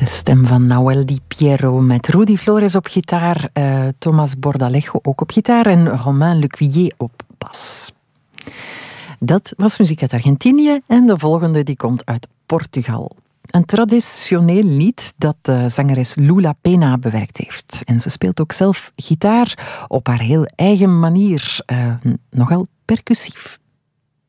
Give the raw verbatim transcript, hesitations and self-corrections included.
De stem van Nahuel Di Piero met Rudy Flores op gitaar, uh, Thomas Bordalejo ook op gitaar en Romain Lecuyer op bas. Dat was muziek uit Argentinië en de volgende die komt uit Portugal. Een traditioneel lied dat de zangeres Lula Pena bewerkt heeft. En ze speelt ook zelf gitaar op haar heel eigen manier, uh, nogal percussief.